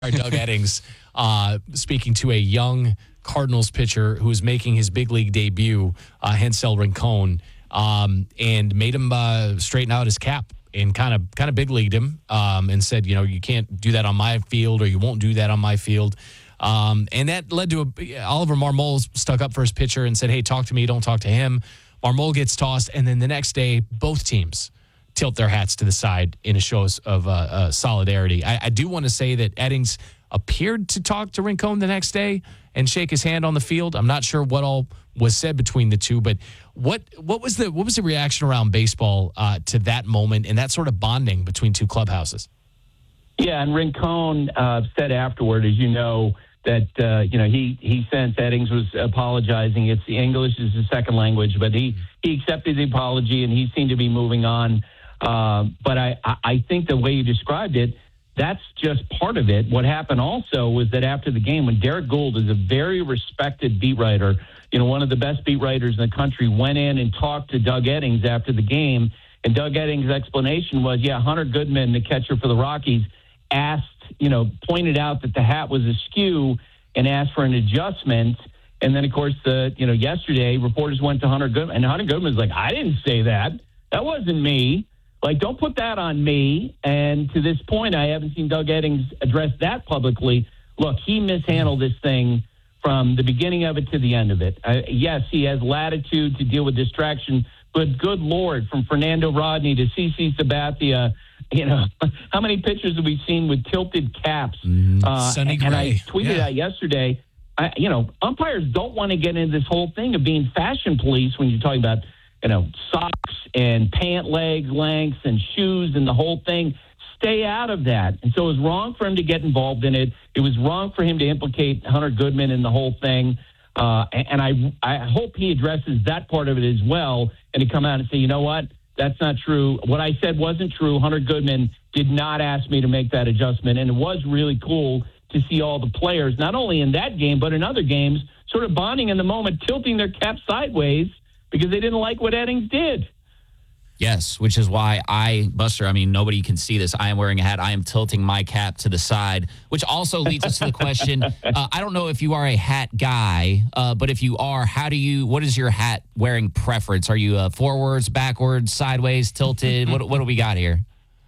Doug Eddings speaking to a young Cardinals pitcher who was making his big league debut, Hansel Rincon, and made him straighten out his cap and kind of big leagued him and said, you can't do that on my field, or you won't do that on my field. And that led to Oliver Marmol stuck up for his pitcher and said, hey, talk to me, don't talk to him. Marmol gets tossed, and then the next day, both teams tilt their hats to the side in a show of solidarity. I do want to say that Eddings appeared to talk to Rincon the next day and shake his hand on the field. I'm not sure what all was said between the two, but what was the reaction around baseball to that moment and that sort of bonding between two clubhouses? Yeah, and Rincon said afterward, as you know, that he sensed Eddings was apologizing. It's the English is his second language, but he accepted the apology and he seemed to be moving on. But I think the way you described it, that's just part of it. What happened also was that after the game, when Derek Gould is a very respected beat writer, one of the best beat writers in the country, went in and talked to Doug Eddings after the game, and Doug Eddings' explanation was, Hunter Goodman, the catcher for the Rockies, pointed out that the hat was askew and asked for an adjustment. And then, of course, yesterday, reporters went to Hunter Goodman, and Hunter Goodman was like, I didn't say that. That wasn't me. Like, don't put that on me. And to this point, I haven't seen Doug Eddings address that publicly. Look, he mishandled this thing from the beginning of it to the end of it. Yes, he has latitude to deal with distraction, but good Lord, from Fernando Rodney to CC Sabathia, how many pitchers have we seen with tilted caps? Sonny Gray. And I tweeted out yesterday, umpires don't want to get into this whole thing of being fashion police when you're talking about, socks and pant lengths and shoes and the whole thing. Stay out of that. And so it was wrong for him to get involved in it. It was wrong for him to implicate Hunter Goodman in the whole thing. And I hope he addresses that part of it as well and to come out and say, you know what? That's not true. What I said wasn't true. Hunter Goodman did not ask me to make that adjustment. And it was really cool to see all the players, not only in that game, but in other games, sort of bonding in the moment, tilting their caps sideways because they didn't like what Eddings did. Yes, which is why Buster, nobody can see this. I am wearing a hat. I am tilting my cap to the side, which also leads us to the question. I don't know if you are a hat guy, but if you are, what is your hat wearing preference? Are you forwards, backwards, sideways, tilted? What do we got here?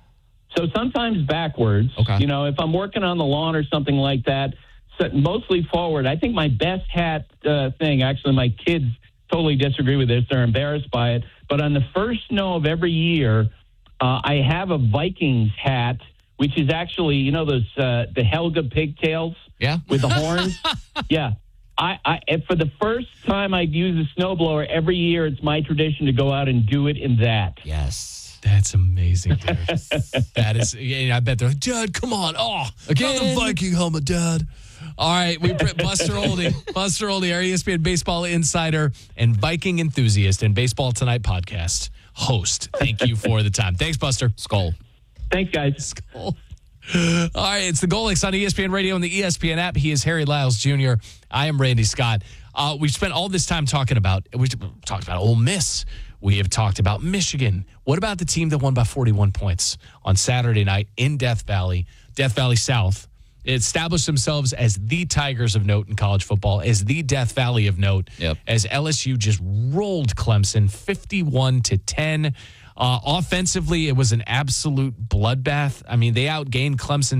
So sometimes backwards. Okay. If I'm working on the lawn or something like that, mostly forward. I think my best hat thing, actually, my kids totally disagree with this. They're embarrassed by it. But on the first snow of every year, I have a Vikings hat, which is actually, those the Helga pigtails with the horns. Yeah. And for the first time I use a snowblower every year, it's my tradition to go out and do it in that. Yes. That's amazing, dude. That is, I bet they're like, Dad, come on. Oh, again. Not the Viking helmet, Dad. All right, Buster Olney, our ESPN baseball insider and Viking enthusiast and Baseball Tonight podcast host. Thank you for the time. Thanks, Buster. Skull. Thanks, guys. Skull. All right, it's the Golix on ESPN Radio and the ESPN app. He is Harry Lyles Jr. I am Randy Scott. We spent all this time talking about Ole Miss. We have talked about Michigan. What about the team that won by 41 points on Saturday night in Death Valley South? It established themselves as the Tigers of note in college football, as the Death Valley of note, as LSU just rolled Clemson 51-10. Offensively, it was an absolute bloodbath. They outgained Clemson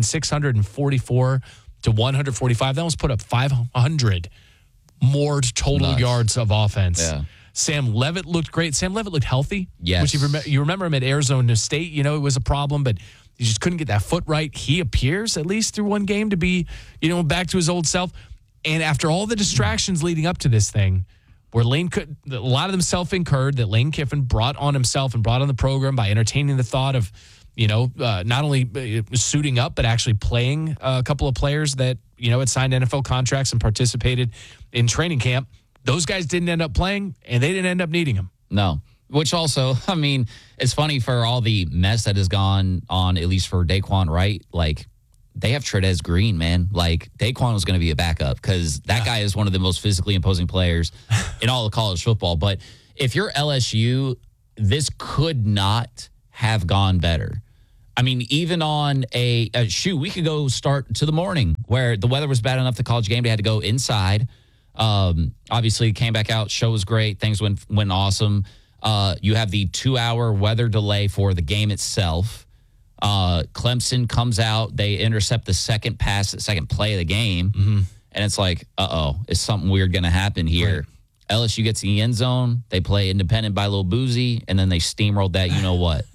644 to 145. They almost put up 500 more total yards of offense. Yeah. Sam Levitt looked great. Sam Levitt looked healthy. Yes. Which you remember him at Arizona State. It was a problem, but he just couldn't get that foot right. He appears, at least through one game, to be, back to his old self. And after all the distractions leading up to this thing, where a lot of them self-incurred, that Lane Kiffin brought on himself and brought on the program by entertaining the thought of, not only suiting up, but actually playing a couple of players that, had signed NFL contracts and participated in training camp. Those guys didn't end up playing, and they didn't end up needing them. No. Which also, it's funny for all the mess that has gone on, at least for Daquan Wright. Like, they have Trez Green, man. Like, Daquan was going to be a backup because that guy is one of the most physically imposing players in all of college football. But if you're LSU, this could not have gone better. I mean, even on a shoot, we could go start to the morning where the weather was bad enough the college game day had to go inside. Obviously, came back out. Show was great. Things went awesome. You have the 2-hour weather delay for the game itself. Clemson comes out. They intercept the second play of the game. And it's like, is something weird going to happen here? Right. LSU gets in the end zone. They play independent by Lil Boozy, and then they steamrolled that you-know-what.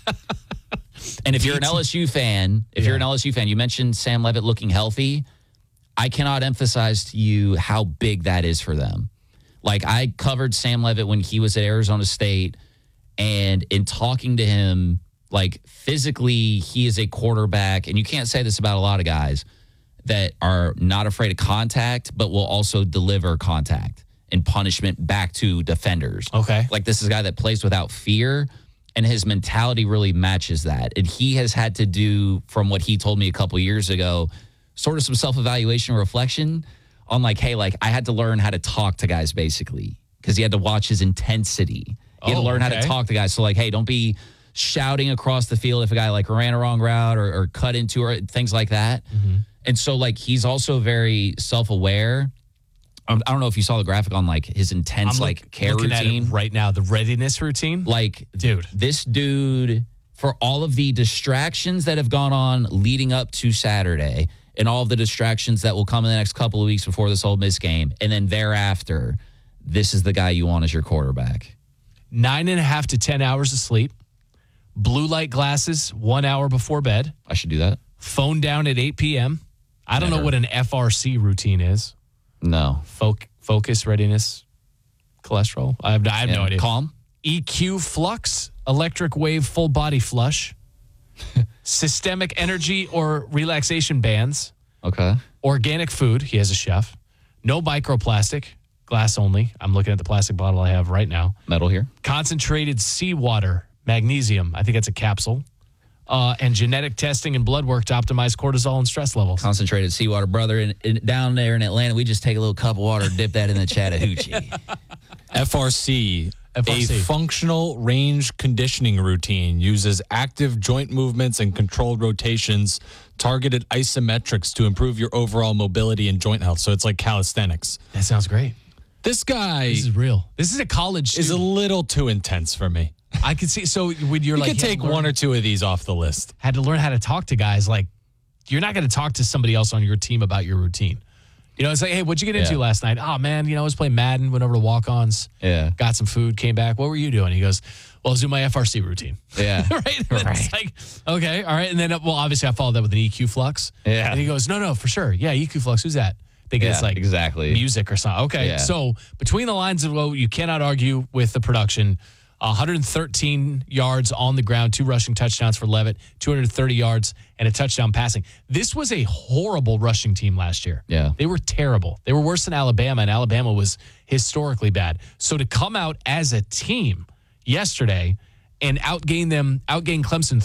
And if you're an LSU fan, you mentioned Sam Leavitt looking healthy. I cannot emphasize to you how big that is for them. Like, I covered Sam Leavitt when he was at Arizona State, and in talking to him, like, physically, he is a quarterback, and you can't say this about a lot of guys that are not afraid of contact, but will also deliver contact and punishment back to defenders. Okay. Like, this is a guy that plays without fear, and his mentality really matches that. And he has had to do, from what he told me a couple years ago, sort of some self-evaluation reflection on like, hey, like I had to learn how to talk to guys basically because he had to watch his intensity. He had to learn how to talk to guys. So like, hey, don't be shouting across the field if a guy like ran a wrong route or cut into or things like that. And so like he's also very self-aware. I don't know if you saw the graphic on like his intense care routine. At it right now, the readiness routine. Like, dude, this dude, for all of the distractions that have gone on leading up to Saturday and all of the distractions that will come in the next couple of weeks before this Ole Miss game, and then thereafter, this is the guy you want as your quarterback. 9.5 to 10 hours of sleep, blue light glasses 1 hour before bed. I should do that. Phone down at 8 p.m. I don't know what an FRC routine is. No. Focus, readiness, cholesterol. I have no idea. Calm. EQ flux, electric wave full body flush, systemic energy or relaxation bands. Okay. Organic food. He has a chef. No microplastic, glass only. I'm looking at the plastic bottle I have right now. Metal here. Concentrated seawater, magnesium. I think that's a capsule. And genetic testing and blood work to optimize cortisol and stress levels. Concentrated seawater, brother. Down there in Atlanta, we just take a little cup of water, dip that in the Chattahoochee. FRC. A functional range conditioning routine uses active joint movements and controlled rotations, targeted isometrics to improve your overall mobility and joint health. So it's like calisthenics. That sounds great. This guy... This is real. This is a college student. Is a little too intense for me. I could see. So when you're you like... You could take one or two of these off the list. Had to learn how to talk to guys. Like, you're not going to talk to somebody else on your team about your routine. You know, it's like, hey, what'd you get into last night? Oh, man, I was playing Madden, went over to walk-ons, got some food, came back. What were you doing? He goes, well, I was doing my FRC routine. Yeah. Right? It's like, okay, all right. And then, well, obviously I followed that with an EQ flux. Yeah. And he goes, no, for sure. Yeah, EQ flux. Who's that? Thinking it's like exactly music or something. Okay. Yeah. So between the lines of, well, you cannot argue with the production. 113 yards on the ground, 2 rushing touchdowns for Leavitt, 230 yards, and a touchdown passing. This was a horrible rushing team last year. Yeah. They were terrible. They were worse than Alabama, and Alabama was historically bad. So to come out as a team yesterday and outgain Clemson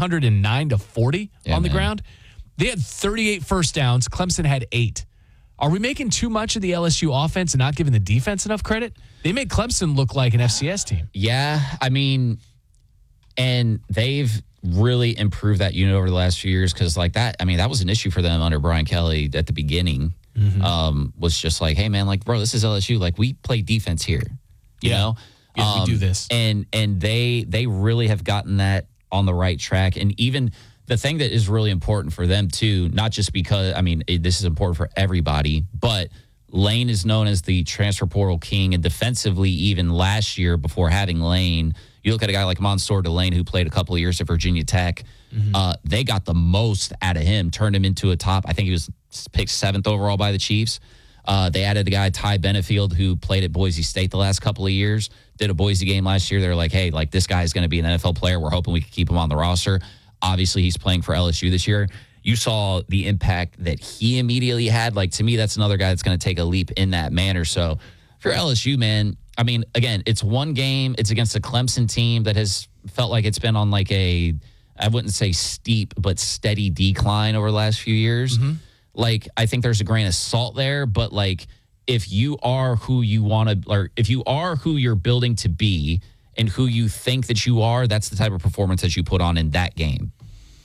309-40 on the ground, they had 38 first downs. Clemson had 8. Are we making too much of the LSU offense and not giving the defense enough credit? They made Clemson look like an FCS team. Yeah, I mean, and they've really improved that unit over the last few years because, like that, I mean, that was an issue for them under Brian Kelly at the beginning. Was just like, hey, man, like, bro, this is LSU. Like, we play defense here, you know? Yeah, we do this. And they really have gotten that on the right track. And even the thing that is really important for them, too, not just because, I mean, this is important for everybody, but Lane is known as the transfer portal king. And defensively, even last year before having Lane, you look at a guy like Mansour Delane, who played a couple of years at Virginia Tech. They got the most out of him, turned him into a top. I think he was picked 7th overall by the Chiefs. They added a guy, Ty Benefield, who played at Boise State the last couple of years, did a Boise game last year. They're like, hey, like this guy is going to be an NFL player. We're hoping we can keep him on the roster. Obviously, he's playing for LSU this year. You saw the impact that he immediately had. Like, to me, that's another guy that's going to take a leap in that manner. So for LSU, man, I mean, again, it's one game. It's against a Clemson team that has felt like it's been on like I wouldn't say steep, but steady decline over the last few years. Like, I think there's a grain of salt there, but like, if you are who you want to, or if you are who you're building to be and who you think that you are, that's the type of performance that you put on in that game.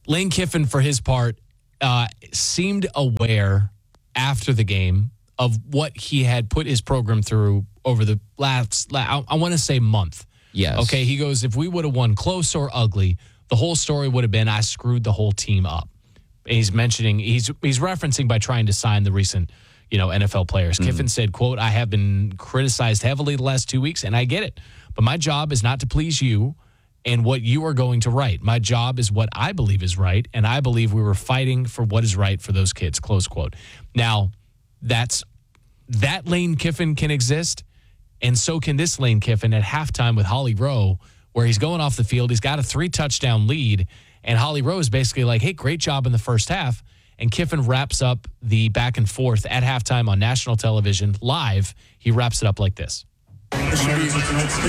Lane Kiffin, for his part, seemed aware after the game of what he had put his program through over the last, I want to say, month. Yes. Okay, he goes, if we would have won close or ugly, the whole story would have been I screwed the whole team up. And he's referencing by trying to sign the recent, NFL players. Kiffin said, quote, I have been criticized heavily the last 2 weeks, and I get it. But my job is not to please you and what you are going to write. My job is what I believe is right, and I believe we were fighting for what is right for those kids, close quote. Now, that Lane Kiffin can exist, and so can this Lane Kiffin at halftime with Holly Rowe, where he's going off the field. He's got a 3-touchdown lead, and Holly Rowe is basically like, hey, great job in the first half. And Kiffin wraps up the back and forth at halftime on national television live. He wraps it up like this. It should be,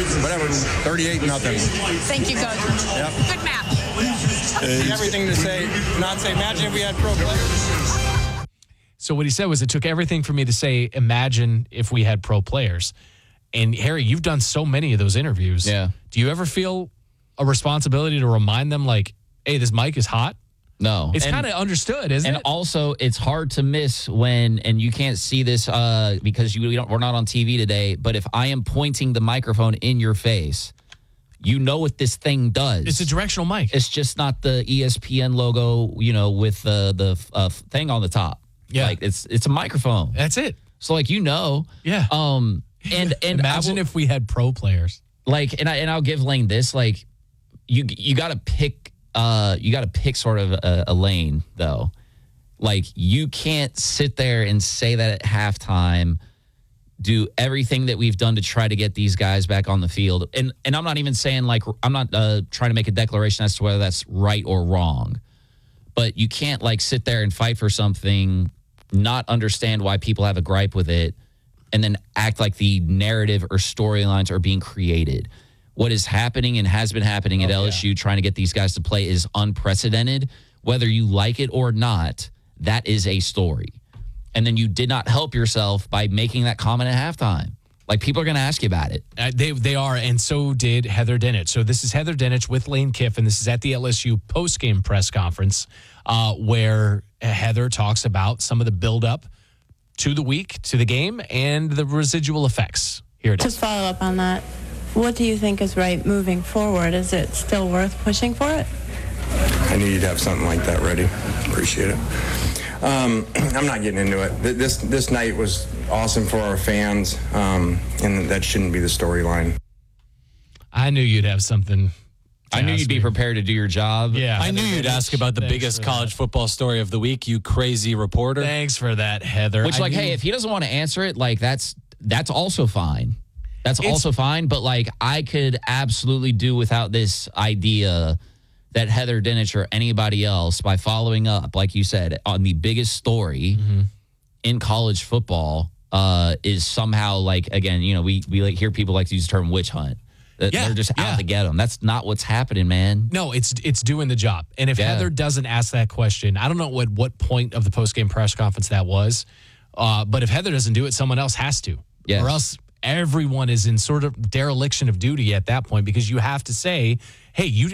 38-0. Thank you, Coach. Yep. Good match. Everything to say, not say, imagine if we had pro players. So what he said was, it took everything for me to say, imagine if we had pro players. And Harry, you've done so many of those interviews. Yeah. Do you ever feel a responsibility to remind them, like, hey, this mic is hot? No. It's kind of understood, isn't it? And also, it's hard to miss when, and you can't see this because we're not on TV today, but if I am pointing the microphone in your face, you know what this thing does. It's a directional mic. It's just not the ESPN logo, with the thing on the top. Yeah. Like, it's a microphone. That's it. So, Yeah. And imagine if we had pro players. Like, and I'll give Lane this, like, you got to pick sort of a lane, though. Like, you can't sit there and say that at halftime, do everything that we've done to try to get these guys back on the field. And I'm not even saying, like, I'm not trying to make a declaration as to whether that's right or wrong. But you can't, like, sit there and fight for something, not understand why people have a gripe with it, and then act like the narrative or storylines are being created. What is happening and has been happening at LSU, trying to get these guys to play, is unprecedented. Whether you like it or not, that is a story. And then you did not help yourself by making that comment at halftime. Like, people are going to ask you about it. They are, and so did Heather Dinich. So this is Heather Dinich with Lane Kiffin. This is at the LSU postgame press conference where Heather talks about some of the buildup to the week, to the game, and the residual effects. Here it is. Just follow up on that. What do you think is right moving forward? Is it still worth pushing for it? I knew you'd have something like that ready. Appreciate it. I'm not getting into it. This night was awesome for our fans, and that shouldn't be the storyline. I knew you'd have something. I knew you'd be prepared to do your job. Yeah. I knew you'd ask about the biggest college football story of the week, you crazy reporter. Thanks for that, Heather. Which, hey, if he doesn't want to answer it, like, that's also fine. That's also fine. But, like, I could absolutely do without this idea that Heather Dinich or anybody else, by following up, like you said, on the biggest story in college football, is somehow, like, again, we like hear people like to use the term witch hunt. They're just out to get them. That's not what's happening, man. No, it's doing the job. And if Heather doesn't ask that question, I don't know what point of the postgame press conference that was, but if Heather doesn't do it, someone else has to. Yes. Or else everyone is in sort of dereliction of duty at that point, because you have to say, hey, you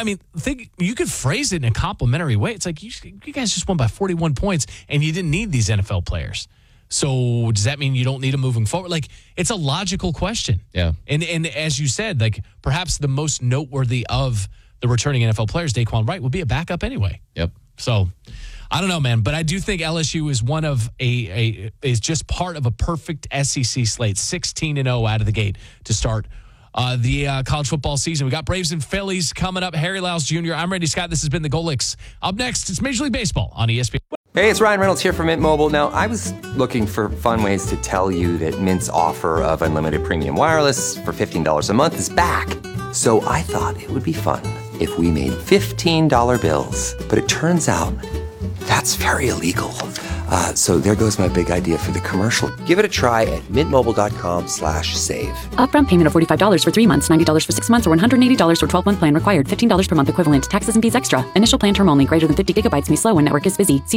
could phrase it in a complimentary way. It's like, you guys just won by 41 points and you didn't need these NFL players. So does that mean you don't need them moving forward? Like, it's a logical question. Yeah. And as you said, like, perhaps the most noteworthy of the returning NFL players, Daquan Wright, would be a backup anyway. Yep. So I don't know, man, but I do think LSU is one of is just part of a perfect SEC slate, 16-0 out of the gate to start the college football season. We got Braves and Phillies coming up. Harry Lyles Jr. I'm Randy Scott. This has been the Golix. Up next, it's Major League Baseball on ESPN. Hey, it's Ryan Reynolds here from Mint Mobile. Now, I was looking for fun ways to tell you that Mint's offer of unlimited premium wireless for $15 a month is back. So I thought it would be fun if we made $15 bills. But it turns out that's very illegal. So there goes my big idea for the commercial. Give it a try at mintmobile.com/save. Upfront payment of $45 for 3 months, $90 for 6 months, or $180 for 12-month plan required. $15 per month equivalent. Taxes and fees extra. Initial plan term only. Greater than 50 gigabytes may slow when network is busy. See terms.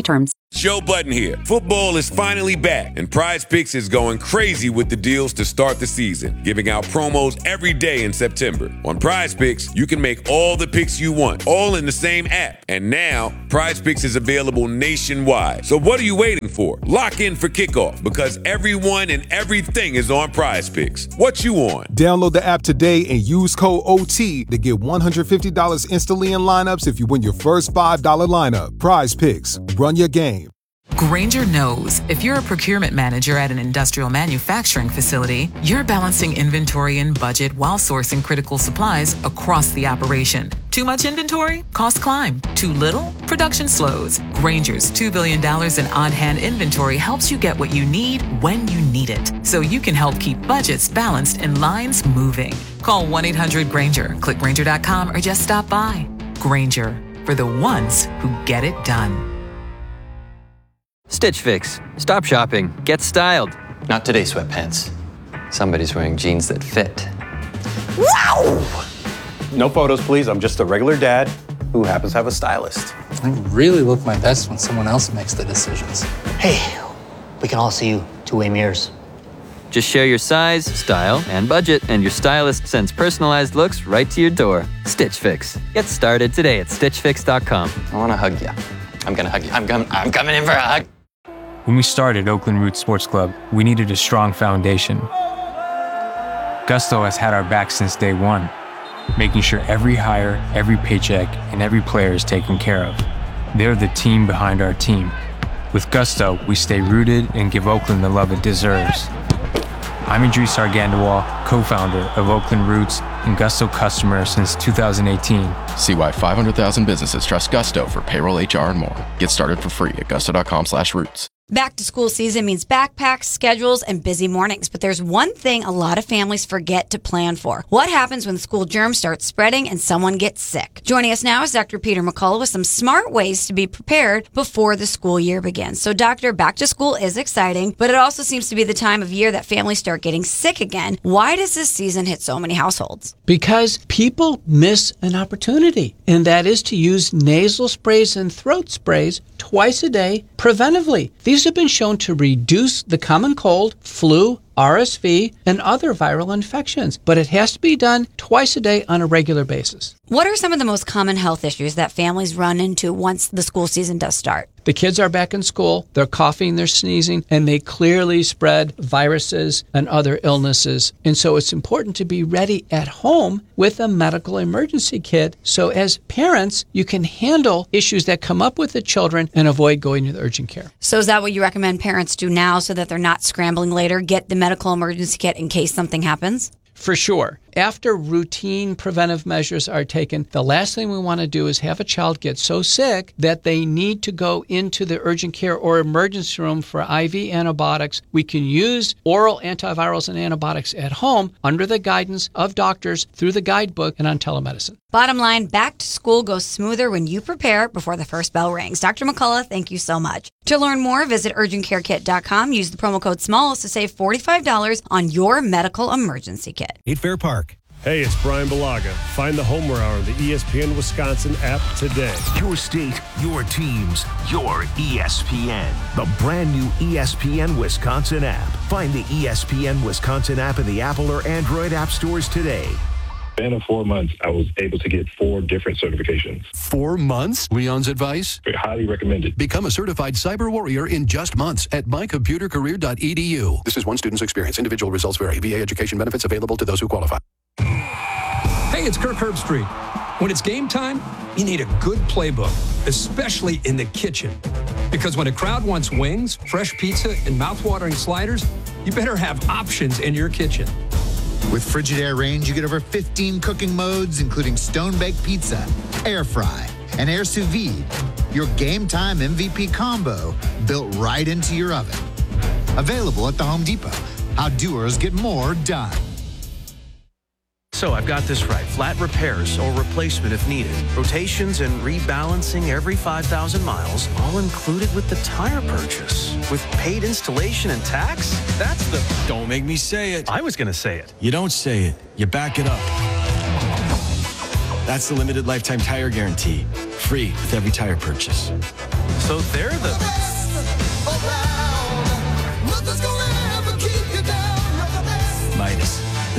Joe Budden here. Football is finally back, and Prize Picks is going crazy with the deals to start the season, giving out promos every day in September. On Prize Picks, you can make all the picks you want, all in the same app. And now, Prize Picks is available nationwide. So what are you waiting for? Lock in for kickoff, because everyone and everything is on Prize Picks. What you on? Download the app today and use code OT to get $150 instantly in lineups if you win your first $5 lineup. Prize Picks. Run your game. Grainger knows if you're a procurement manager at an industrial manufacturing facility, you're balancing inventory and budget while sourcing critical supplies across the operation. Too much inventory? Costs climb. Too little? Production slows. Grainger's $2 billion in on-hand inventory helps you get what you need when you need it, so you can help keep budgets balanced and lines moving. Call 1-800-GRAINGER, click Grainger.com, or just stop by. Grainger, for the ones who get it done. Stitch Fix. Stop shopping. Get styled. Not today, sweatpants. Somebody's wearing jeans that fit. Wow! No photos, please. I'm just a regular dad who happens to have a stylist. I really look my best when someone else makes the decisions. Hey, we can all see you two-way mirrors. Just share your size, style, and budget, and your stylist sends personalized looks right to your door. Stitch Fix. Get started today at StitchFix.com. I want to hug you. I'm going to hug you. I'm coming in for a hug. When we started Oakland Roots Sports Club, we needed a strong foundation. Gusto has had our back since day one, making sure every hire, every paycheck, and every player is taken care of. They're the team behind our team. With Gusto, we stay rooted and give Oakland the love it deserves. I'm Idris Argandawal, co-founder of Oakland Roots and Gusto customer since 2018. See why 500,000 businesses trust Gusto for payroll, HR, and more. Get started for free at gusto.com/roots. Back to school season means backpacks, schedules, and busy mornings. But there's one thing a lot of families forget to plan for. What happens when school germs start spreading and someone gets sick? Joining us now is Dr. Peter McCullough with some smart ways to be prepared before the school year begins. So, Doctor, back to school is exciting, but it also seems to be the time of year that families start getting sick again. Why does this season hit so many households? Because people miss an opportunity, and that is to use nasal sprays and throat sprays twice a day preventively. These have been shown to reduce the common cold, flu, RSV, and other viral infections, but it has to be done twice a day on a regular basis. What are some of the most common health issues that families run into once the school season does start? The kids are back in school, they're coughing, they're sneezing, and they clearly spread viruses and other illnesses. And so it's important to be ready at home with a medical emergency kit. So as parents, you can handle issues that come up with the children and avoid going to the urgent care. So is that what you recommend parents do now so that they're not scrambling later? Get the medical emergency kit in case something happens? For sure. After routine preventive measures are taken, the last thing we want to do is have a child get so sick that they need to go into the urgent care or emergency room for IV antibiotics. We can use oral antivirals and antibiotics at home under the guidance of doctors through the guidebook and on telemedicine. Bottom line, back to school goes smoother when you prepare before the first bell rings. Dr. McCullough, thank you so much. To learn more, visit urgentcarekit.com. Use the promo code SMALLS to save $45 on your medical emergency kit. 8 Fair Park. Hey, it's Brian Balaga. Find the Homer Hour on the ESPN Wisconsin app today. Your state, your teams, your ESPN. The brand new ESPN Wisconsin app. Find the ESPN Wisconsin app in the Apple or Android app stores today. In 4 months, I was able to get 4 different certifications. 4 months? Leon's advice? Highly recommended. Become a certified cyber warrior in just months at mycomputercareer.edu. This is one student's experience. Individual results vary. VA education benefits available to those who qualify. Hey, it's Kirk Herbstreit. When it's game time, you need a good playbook, especially in the kitchen. Because when a crowd wants wings, fresh pizza, and mouthwatering sliders, you better have options in your kitchen. With Frigidaire Range, you get over 15 cooking modes, including stone-baked pizza, air fry, and air sous vide. Your game time MVP combo built right into your oven. Available at the Home Depot. How doers get more done. So I've got this right. Flat repairs or replacement if needed. Rotations and rebalancing every 5,000 miles, all included with the tire purchase. With paid installation and tax? That's the... Don't make me say it. I was going to say it. You don't say it. You back it up. That's the limited lifetime tire guarantee. Free with every tire purchase. So they're the...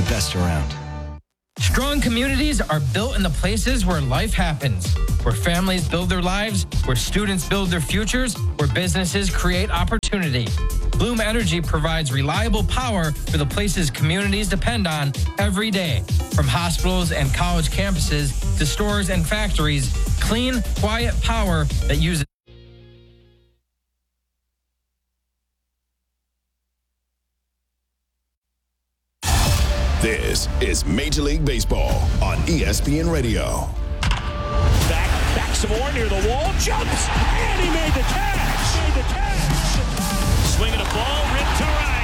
best around. Strong communities are built in the places where life happens, where families build their lives, where students build their futures, where businesses create opportunity. Bloom Energy provides reliable power for the places communities depend on every day. From hospitals and college campuses to stores and factories, clean, quiet power that uses This is Major League Baseball on ESPN Radio. Back some more near the wall, jumps, and he made the catch. Swinging a ball, ripped to right.